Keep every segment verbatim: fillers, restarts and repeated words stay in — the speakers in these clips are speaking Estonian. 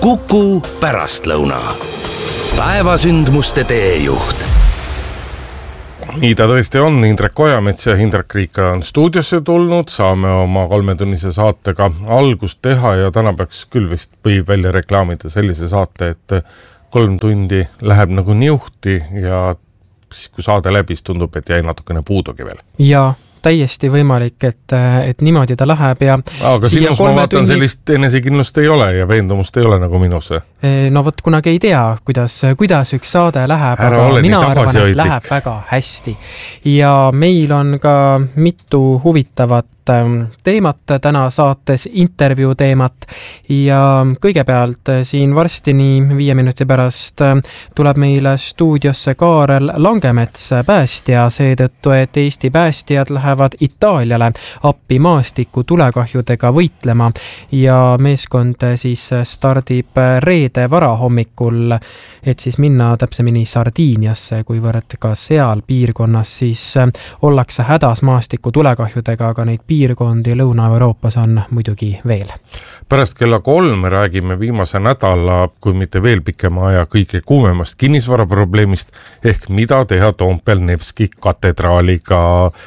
Kuku pärastlõuna. Päevasündmuste teejuht. Nii ta tõesti on, Indrek Ojamets ja Hindrek Riik on stuudiosse tulnud, saame oma kolmetunnise saatega algust teha ja täna peaks küll vist võib välja reklaamida sellise saate, et kolm tundi läheb nagu niuhti ja siis kui saade läbi, tundub, et jäi natukene puudugi veel. Ja täiesti võimalik, et, et niimoodi ta läheb ja aga sinus ma vaatan tunni... sellist enesekindlust ei ole ja veendumust ei ole nagu minus. No vot, kunagi ei tea, kuidas, kuidas üks saade läheb, Ära aga mina arvan, et läheb väga hästi. Ja meil on ka mitu huvitavat teemat täna saates, intervjuu teemat ja kõigepealt siin varsti nii viie minuti pärast tuleb meile stuudiosse Kaarel Langemets, päästja, seetõttu, et Eesti päästjad lähevad Itaaliale appi maastiku tulekahjudega võitlema ja meeskond siis stardib reede varahommikul, et siis minna täpsemini Sardiiniasse, kuivõrd ka seal piirkonnas siis ollakse hädas maastiku tulekahjudega, aga neid piirkondi Lõuna-Euroopas on muidugi veel. Pärast kella kolm räägime viimase nädala, kui mitte veel pikema aja, kõige kuumemast kinnisvaraprobleemist ehk mida teha Toompeal Nevski katedraaliga.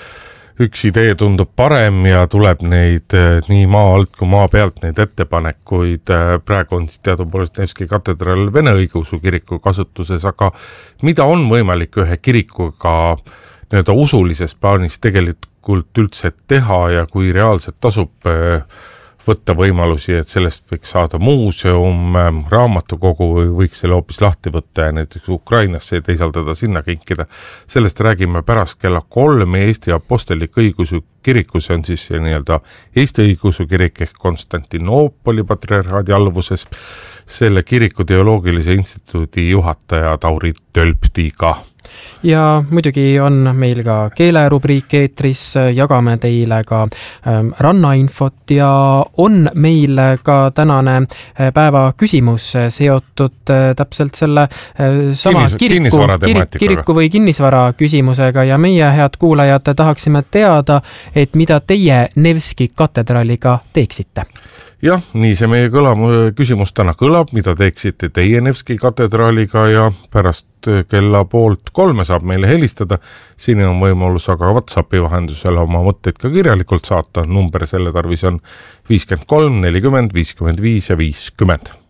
Üks idee tundub parem ja tuleb neid nii maa alt kui maa pealt neid ettepanekuid. Praegu on siis teadupoolest Nevski katedraal Vene õigeusu kiriku kasutuses, aga mida on võimalik ühe kirikuga nii-öelda usulises plaanis tegelikult üldse teha ja kui reaalselt tasub võtta võimalusi, et sellest võiks saada muuseum, raamatukogu või võiks selle hoopis lahti võtta ja näiteks Ukrainasse ja teisaldada sinna kinkida. Sellest räägime pärast kella kolm Eesti Apostellik õigeusu kirikus, on siis nii-öelda Eesti õigeusu kirik ehk Konstantinoopoli patriarhaadi alluvuses, selle kiriku teoloogilise instituudi juhataja Tauri Tölptiga. Ja muidugi on meil ka keelerubriik eetris, jagame teile ka ähm, rannainfot ja on meil ka tänane päeva küsimus seotud äh, täpselt selle äh, sama Kinnis, kiriku, kirik, kiriku või kinnisvara küsimusega ja meie head kuulajad tahaksime teada, et mida teie Nevski katedraaliga teeksite. Jah, nii see meie kõlam, küsimus täna kõlab, mida teeksite teie Nevski katedraaliga ja pärast kella poolt kolme saab meile helistada. Siin on võimalus aga WhatsAppi vahendusel oma mõtteid ka kirjalikult saata. Number selle tarvis on viiskümmend kolm, nelikümmend, viiskümmend viis ja viiskümmend.